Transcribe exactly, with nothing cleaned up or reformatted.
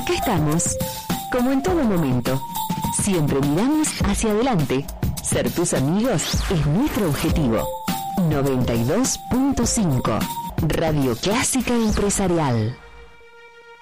Acá estamos, como en todo momento. Siempre miramos hacia adelante. Ser tus amigos es nuestro objetivo. noventa y dos punto cinco Radio Clásica Empresarial.